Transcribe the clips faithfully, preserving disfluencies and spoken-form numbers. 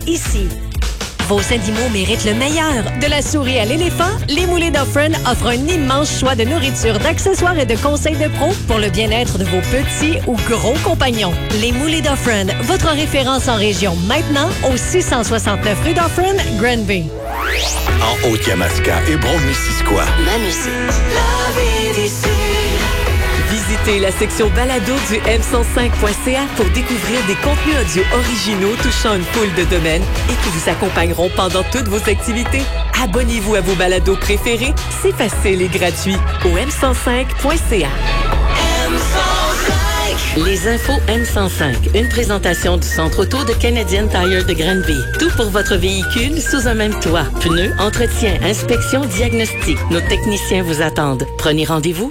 ici. Vos animaux méritent le meilleur. De la souris à l'éléphant, les moulées Dufresne offrent un immense choix de nourriture, d'accessoires et de conseils de pros pour le bien-être de vos petits ou gros compagnons. Les moulées Dufresne, votre référence en région maintenant au six cent soixante-neuf rue Dufresne, Granby. En Haute-Yamaska et Brome-Missisquoi. Ma musique. La vie d'ici. Visitez la section balado du m cent cinq point c a pour découvrir des contenus audio originaux touchant une foule de domaines et qui vous accompagneront pendant toutes vos activités. Abonnez-vous à vos balados préférés, c'est facile et gratuit au m cent cinq point c a. M cent cinq. Les infos M cent cinq, une présentation du Centre auto de Canadian Tire de Granby. Tout pour votre véhicule sous un même toit. Pneus, entretien, inspection, diagnostic. Nos techniciens vous attendent. Prenez rendez-vous.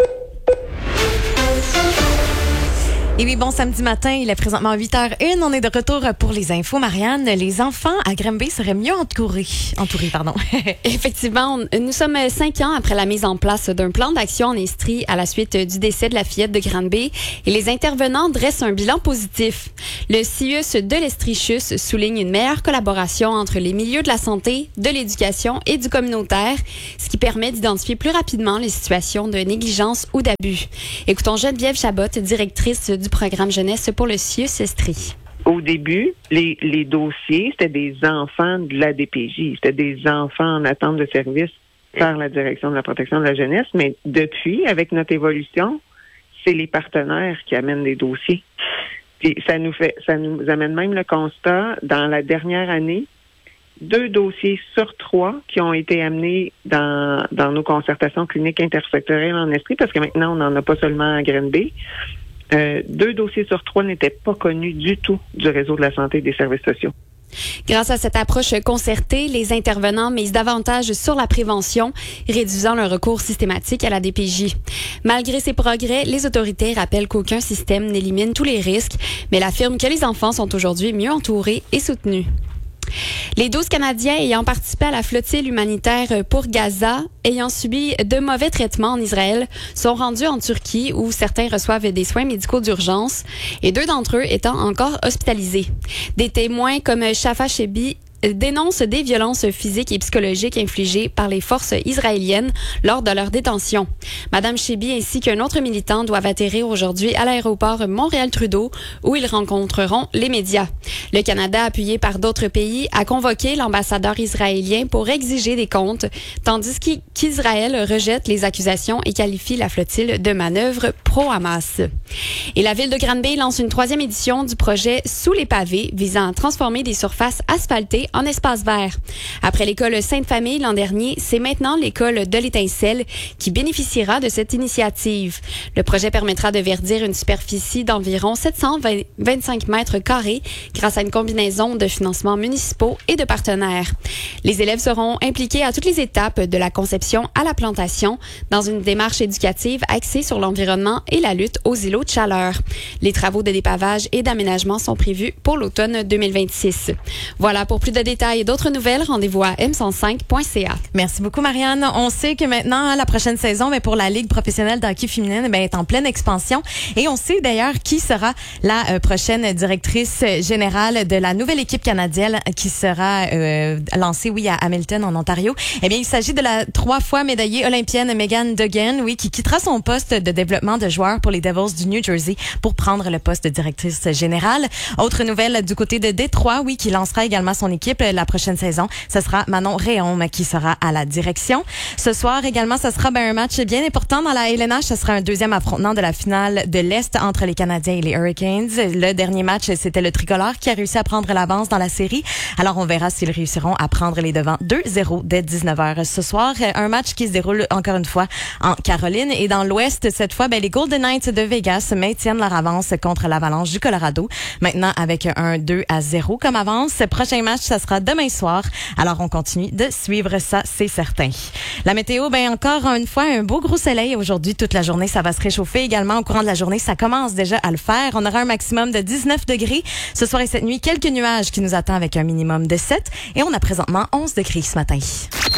Et oui, bon samedi matin, il est présentement huit heures une. On est de retour pour les infos. Marianne, les enfants à Granby seraient mieux entourés. Entourés, pardon. Effectivement, on, nous sommes cinq ans après la mise en place d'un plan d'action en Estrie à la suite du décès de la fillette de Granby et les intervenants dressent un bilan positif. Le C I U S de l'Estrie-Chus souligne une meilleure collaboration entre les milieux de la santé, de l'éducation et du communautaire, ce qui permet d'identifier plus rapidement les situations de négligence ou d'abus. Écoutons Geneviève Chabot, directrice du du programme jeunesse pour le C I U S Estrie. Au début, les, les dossiers, c'était des enfants de l'A D P J. C'était des enfants en attente de service par la direction de la protection de la jeunesse. Mais depuis, avec notre évolution, c'est les partenaires qui amènent des dossiers. Puis ça nous fait, ça nous amène même le constat, dans la dernière année, deux dossiers sur trois qui ont été amenés dans, dans nos concertations cliniques intersectorielles en Estrie, parce que maintenant, on n'en a pas seulement à Granby. Euh, deux dossiers sur trois n'étaient pas connus du tout du réseau de la santé et des services sociaux. Grâce à cette approche concertée, les intervenants misent davantage sur la prévention, réduisant le recours systématique à la D P J. Malgré ces progrès, les autorités rappellent qu'aucun système n'élimine tous les risques, mais affirment que les enfants sont aujourd'hui mieux entourés et soutenus. Les douze Canadiens ayant participé à la flottille humanitaire pour Gaza, ayant subi de mauvais traitements en Israël, sont rendus en Turquie où certains reçoivent des soins médicaux d'urgence et deux d'entre eux étant encore hospitalisés. Des témoins comme Shafa Shebi dénoncent des violences physiques et psychologiques infligées par les forces israéliennes lors de leur détention. Madame Shebi ainsi qu'un autre militant doivent atterrir aujourd'hui à l'aéroport Montréal-Trudeau où ils rencontreront les médias. Le Canada, appuyé par d'autres pays, a convoqué l'ambassadeur israélien pour exiger des comptes, tandis qu'Israël rejette les accusations et qualifie la flottille de manœuvre pro-Hamas. Et la ville de Granby lance une troisième édition du projet Sous les pavés visant à transformer des surfaces asphaltées en espace vert. Après l'école Sainte-Famille l'an dernier, c'est maintenant l'école de l'Étincelle qui bénéficiera de cette initiative. Le projet permettra de verdir une superficie d'environ sept cent vingt-cinq mètres carrés grâce à une combinaison de financements municipaux et de partenaires. Les élèves seront impliqués à toutes les étapes de la conception à la plantation dans une démarche éducative axée sur l'environnement et la lutte aux îlots de chaleur. Les travaux de dépavage et d'aménagement sont prévus pour l'automne deux mille vingt-six. Voilà, pour plus de détails et d'autres nouvelles, rendez-vous à m cent cinq point c a. Merci beaucoup, Marianne. On sait que maintenant, la prochaine saison, mais pour la Ligue professionnelle de hockey féminine, ben, est en pleine expansion. Et on sait d'ailleurs qui sera la euh, prochaine directrice générale de la nouvelle équipe canadienne qui sera euh, lancée, oui, à Hamilton, en Ontario. Eh bien, il s'agit de la trois fois médaillée olympienne Megan Duggan, oui, qui quittera son poste de développement de joueurs pour les Devils du New Jersey pour prendre le poste de directrice générale. Autre nouvelle du côté de Détroit, oui, qui lancera également son équipe la prochaine saison. Ce sera Manon Réaume qui sera à la direction. Ce soir également, ce sera ben, un match bien important dans la L N H. Ce sera un deuxième affrontement de la finale de l'Est entre les Canadiens et les Hurricanes. Le dernier match, c'était le tricolore qui a réussi à prendre l'avance dans la série. Alors, on verra s'ils réussiront à prendre les devants deux zéro dès dix-neuf heures ce soir. Un match qui se déroule encore une fois en Caroline. Et dans l'Ouest, cette fois, ben, les Golden Knights de Vegas maintiennent leur avance contre l'Avalanche du Colorado. Maintenant, avec un deux à zéro comme avance. Prochain match, ça sera demain soir. Alors, on continue de suivre ça, c'est certain. La météo, ben encore une fois, un beau gros soleil aujourd'hui. Toute la journée, ça va se réchauffer également. Au courant de la journée, ça commence déjà à le faire. On aura un maximum de dix-neuf degrés. Ce soir et cette nuit, quelques nuages qui nous attendent avec un minimum de sept. Et on a présentement onze degrés ce matin.